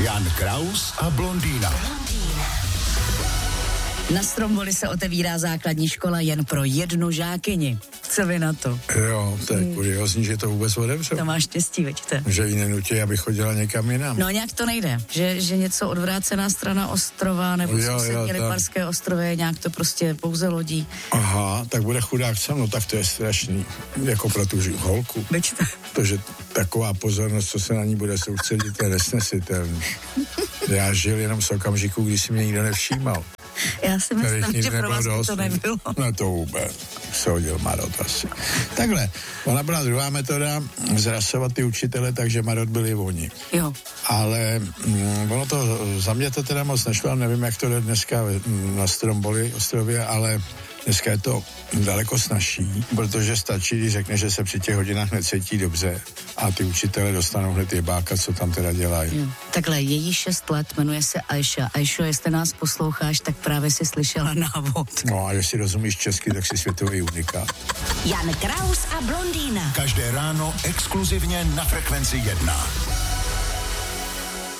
Jan Kraus a blondýna. Na Stromboli se otevírá základní škola jen pro jednu žákyni. Co vy na to? Jo, to je kuriózní, že to vůbec otevřou. To máš štěstí, veďte. Že ji nenutí, aby chodila někam jinam. No nějak to nejde, že něco odvrácená strana ostrova, nebo sousední Liparské ostrovy, nějak to prostě pouze lodí. Aha, tak bude chudák sám, no tak to je strašný, jako pro tu holku. Veďte. Protože taková pozornost, co se na ní bude soustředit, je nesnesitelný. Já žil jenom z okamžiku, kdy si mě nikdo nevšímal. Já si myslím, že pro vás to nebylo. No to vůbec. Se hodil Marot asi. Takhle, ona byla druhá metoda zrasovat ty učitele, takže Marot byli oni. Jo. Ale ono to, za mě to teda moc nešlo, nevím, jak to jde dneska na Stromboli ostrově, ale dneska je to daleko snazší, protože stačí, když řekne, že se při těch hodinách necítí dobře a ty učitele dostanou hned jebáka, co tam teda dělají. Jo. Takhle, její 6 let, jmenuje se Ajša. Ajšo, jestli nás posloucháš, tak právě si slyšela návod. No a jestli rozumíš česky, tak si světový unikát. Jan Kraus a blondýna. Každé ráno exkluzivně na Frekvenci 1.